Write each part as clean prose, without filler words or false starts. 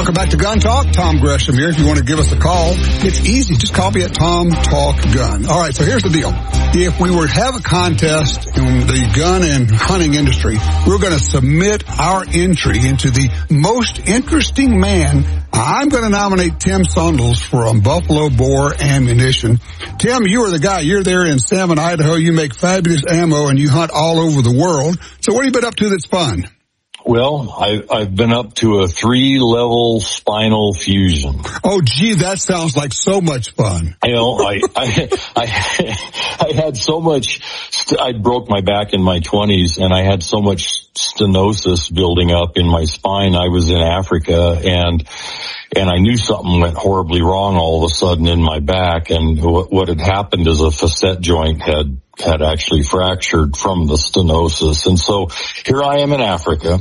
Welcome back to Gun Talk. Tom Gresham here. If you want to give us a call, it's easy. Just call me at Tom Talk Gun. All right, so here's the deal. If we were to have a contest in the gun and hunting industry, we're going to submit our entry into the most interesting man. I'm going to nominate Tim Sundles from Buffalo Bore Ammunition. Tim, you are the guy. You're there in Salmon, Idaho. You make fabulous ammo and you hunt all over the world. So what have you been up to that's fun? Well, I've been up to a 3-level spinal fusion. Oh, gee, that sounds like so much fun. You know, I had so much, I broke my back in my 20s and I had so much stenosis building up in my spine. I was in Africa and I knew something went horribly wrong all of a sudden in my back, and what had happened is a facet joint had actually fractured from the stenosis. And so here I am in Africa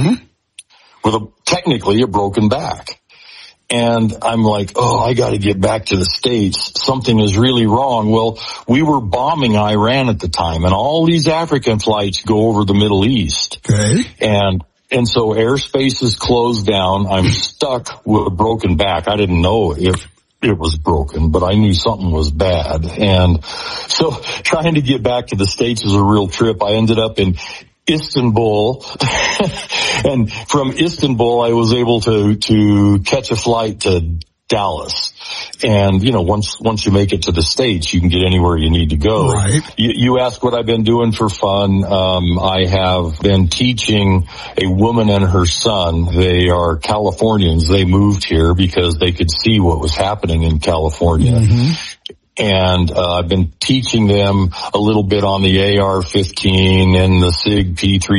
with technically a broken back. And I'm like, I got to get back to the States. Something is really wrong. Well, we were bombing Iran at the time, and all these African flights go over the Middle East. Okay. And so airspace is closed down. I'm stuck with a broken back. I didn't know if it was broken, but I knew something was bad. And so trying to get back to the States was a real trip. I ended up in Istanbul. And from Istanbul, I was able to catch a flight to Dallas. And, you know, once you make it to the States, you can get anywhere you need to go. Right. You ask what I've been doing for fun. I have been teaching a woman and her son. They are Californians. They moved here because they could see what was happening in California. And I've been teaching them a little bit on the AR-15 and the SIG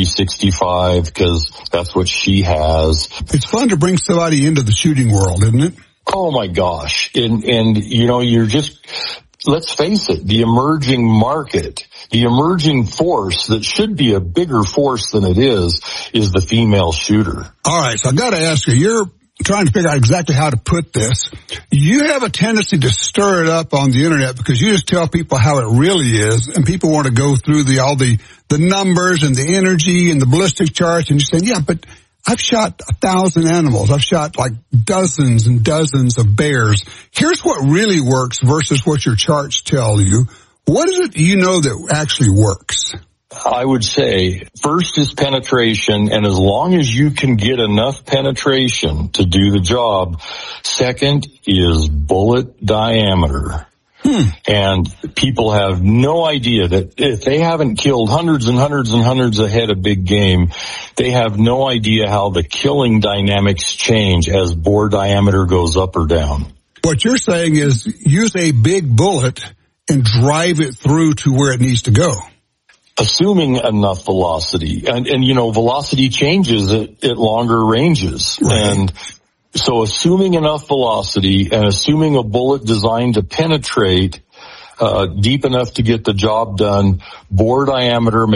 P365 because that's what she has. It's fun to bring somebody into the shooting world, isn't it? Oh my gosh. And you know, let's face it, the emerging market, the emerging force that should be a bigger force than it is the female shooter. All right. So I got to ask you, you're trying to figure out exactly how to put this. You have a tendency to stir it up on the internet because you just tell people how it really is, and people want to go through all the numbers and the energy and the ballistic charts, and you're saying, yeah, but I've shot 1,000 animals. I've shot like dozens and dozens of bears. Here's what really works versus what your charts tell you. What is it you know that actually works? I would say first is penetration, and as long as you can get enough penetration to do the job, second is bullet diameter. And people have no idea that if they haven't killed hundreds and hundreds and hundreds of head of big game, they have no idea how the killing dynamics change as bore diameter goes up or down. What you're saying is use a big bullet and drive it through to where it needs to go. Assuming enough velocity. And you know, velocity changes at longer ranges. Right. And so assuming enough velocity and assuming a bullet designed to penetrate deep enough to get the job done, bore diameter